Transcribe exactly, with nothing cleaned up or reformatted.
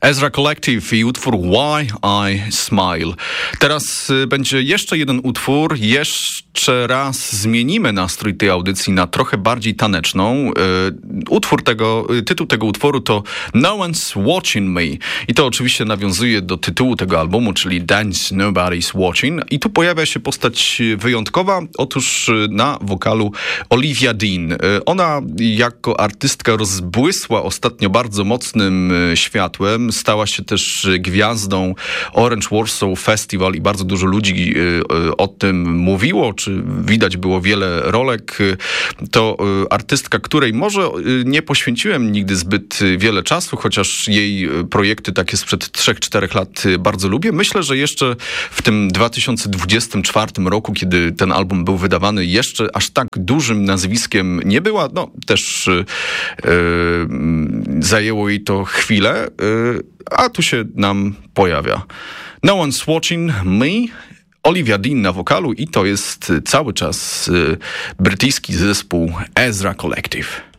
Ezra Collective i utwór Why I Smile. Teraz y, będzie jeszcze jeden utwór. Jeszcze raz zmienimy nastrój tej audycji na trochę bardziej taneczną. Y, utwór tego, y, tytuł tego utworu to No One's Watching Me. I to oczywiście nawiązuje do tytułu tego albumu, czyli Dance Nobody's Watching. I tu pojawia się postać wyjątkowa. Otóż y, na wokalu Olivia Dean. Y, ona jako artystka rozbłysła ostatnio bardzo mocnym y, światłem. Stała się też gwiazdą Orange Warsaw Festival i bardzo dużo ludzi o tym mówiło, czy widać było wiele rolek. To artystka, której może nie poświęciłem nigdy zbyt wiele czasu, chociaż jej projekty takie sprzed trzech czterech lat bardzo lubię. Myślę, że jeszcze w tym dwa tysiące dwudziestym czwartym roku, kiedy ten album był wydawany, jeszcze aż tak dużym nazwiskiem nie była. No też yy, zajęło jej to chwilę. Yy, A tu się nam pojawia. No One's Watching Me, Olivia Dean na wokalu i to jest cały czas y, brytyjski zespół Ezra Collective.